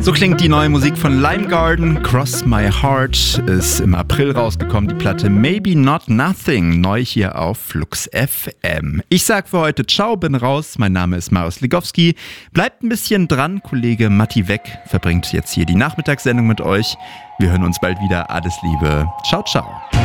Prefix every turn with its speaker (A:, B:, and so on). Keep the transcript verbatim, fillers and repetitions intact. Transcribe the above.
A: So klingt die neue Musik von Lime Garden. Cross My Heart ist im April rausgekommen. Die Platte Maybe Not Nothing, neu hier auf Flux F M. Ich sag für heute ciao, bin raus. Mein Name ist Marius Ligowski. Bleibt ein bisschen dran. Kollege Matti Weck verbringt jetzt hier die Nachmittagssendung mit euch. Wir hören uns bald wieder. Alles Liebe. Ciao, ciao.